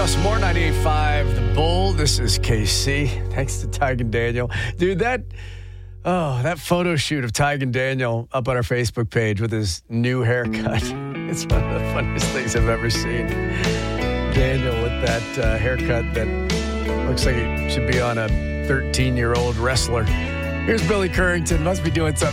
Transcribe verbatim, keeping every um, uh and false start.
Justin Moore, ninety-eight point five The Bull. This is K C. Thanks to Tig and Daniel. Dude, that oh, that photo shoot of Tig and Daniel up on our Facebook page with his new haircut. It's one of the funniest things I've ever seen. Daniel with that uh, haircut that looks like it should be on a thirteen-year-old wrestler. Here's Billy Currington. Must be doing something